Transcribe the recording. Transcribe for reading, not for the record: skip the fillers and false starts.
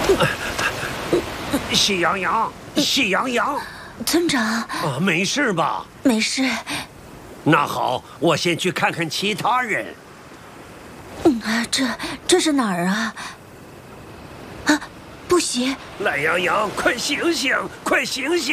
喜羊羊，喜羊羊， 村长啊，没事吧？ 没事。 那好，我先去看看其他人。 这是哪儿啊？啊，不行！ 懒羊羊，快醒醒，快醒醒！